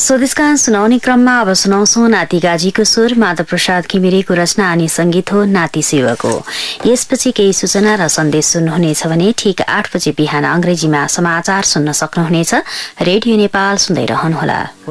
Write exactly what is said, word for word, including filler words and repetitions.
स्वदेशगान सुनाउने क्रममा अब सुनाउँछौ नाति गाजीको स्वर माधव प्रसाद घिमिरेको रचना अनि संगीत हो नाति शिवको। यसपछि केही सूचना र सन्देश सुन्नुहुनेछ भने ठिक आठ बजे बिहान अंग्रेजीमा समाचार सुन्न सक्नुहुनेछ। रेडियो नेपाल सुन्दै रहनुहोला।